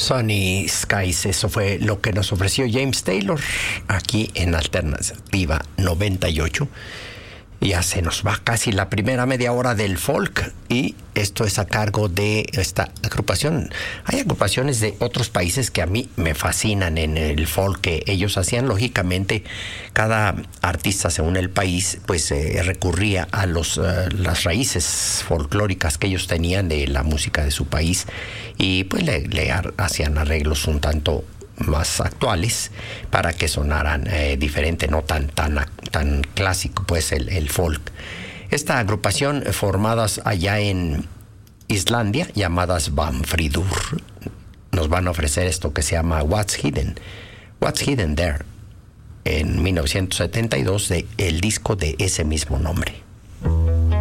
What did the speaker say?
Sunny Skies, eso fue lo que nos ofreció James Taylor aquí en Alternativa 98. Ya se nos va casi la primera media hora del folk y esto es a cargo de esta agrupación. Hay agrupaciones de otros países que a mí me fascinan en el folk que ellos hacían. Lógicamente, cada artista según el país pues recurría a las raíces folclóricas que ellos tenían de la música de su país y pues le hacían arreglos un tanto más actuales para que sonaran diferente, no tan clásico pues el folk. Esta agrupación formadas allá en Islandia, llamadas Banfridur, nos van a ofrecer esto que se llama What's Hidden There en 1972 de el disco de ese mismo nombre.